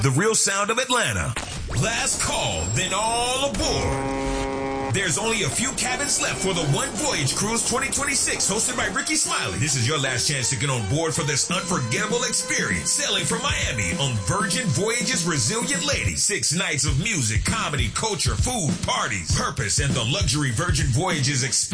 The real sound of Atlanta. Last call, then all aboard. There's only a few cabins left for the One Voyage Cruise 2026, hosted by Ricky Smiley. This is your last chance to get on board for this unforgettable experience. Sailing from Miami on Virgin Voyages Resilient Lady. 6 nights of music, comedy, culture, food, parties, purpose, and the luxury Virgin Voyages experience.